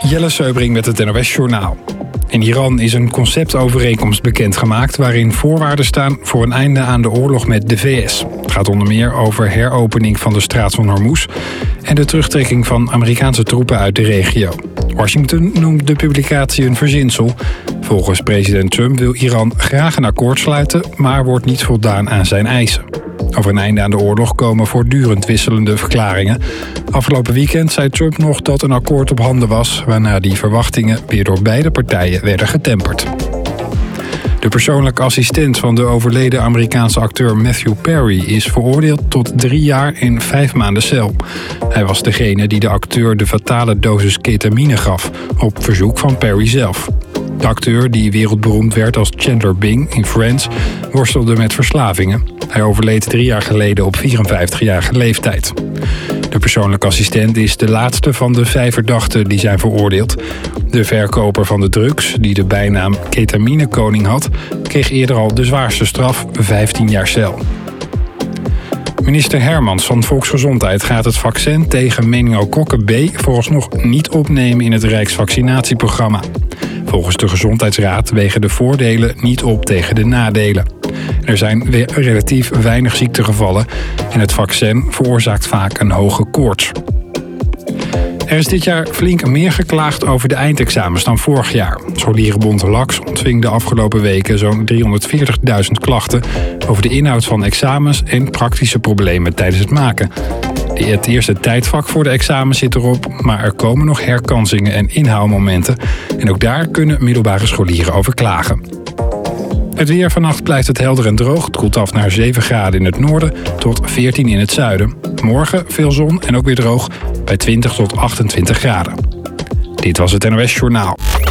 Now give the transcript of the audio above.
Jelle Seubring met het NOS Journaal. In Iran is een conceptovereenkomst bekendgemaakt waarin voorwaarden staan voor een einde aan de oorlog met de VS. Het gaat onder meer over heropening van de straat van Hormuz en de terugtrekking van Amerikaanse troepen uit de regio. Washington noemt de publicatie een verzinsel. Volgens president Trump wil Iran graag een akkoord sluiten, maar wordt niet voldaan aan zijn eisen. Over een einde aan de oorlog komen voortdurend wisselende verklaringen. Afgelopen weekend zei Trump nog dat een akkoord op handen was, waarna die verwachtingen weer door beide partijen werden getemperd. De persoonlijke assistent van de overleden Amerikaanse acteur Matthew Perry is veroordeeld tot 3 jaar en 5 maanden cel. Hij was degene die de acteur de fatale dosis ketamine gaf, op verzoek van Perry zelf. De acteur, die wereldberoemd werd als Chandler Bing in Friends, worstelde met verslavingen. Hij overleed 3 jaar geleden op 54-jarige leeftijd. De persoonlijke assistent is de laatste van de 5 verdachten die zijn veroordeeld. De verkoper van de drugs, die de bijnaam ketaminekoning had, kreeg eerder al de zwaarste straf, 15 jaar cel. Minister Hermans van Volksgezondheid gaat het vaccin tegen meningokokken B vooralsnog niet opnemen in het Rijksvaccinatieprogramma. Volgens de Gezondheidsraad wegen de voordelen niet op tegen de nadelen. Er zijn relatief weinig ziektegevallen en het vaccin veroorzaakt vaak een hoge koorts. Er is dit jaar flink meer geklaagd over de eindexamens dan vorig jaar. Scholierenbond LAX ontving de afgelopen weken zo'n 340.000 klachten over de inhoud van examens en praktische problemen tijdens het maken. Het eerste tijdvak voor de examens zit erop, maar er komen nog herkansingen en inhaalmomenten. En ook daar kunnen middelbare scholieren over klagen. Het weer: vannacht blijft het helder en droog. Het koelt af naar 7 graden in het noorden tot 14 in het zuiden. Morgen veel zon en ook weer droog bij 20 tot 28 graden. Dit was het NOS Journaal.